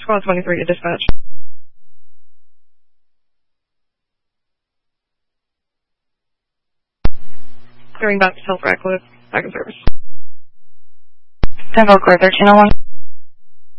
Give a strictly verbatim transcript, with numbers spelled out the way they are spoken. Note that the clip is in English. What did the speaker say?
Squad twenty-three to dispatch. Clearing back to Telfrac with back in service. Denver Core thirteen oh one.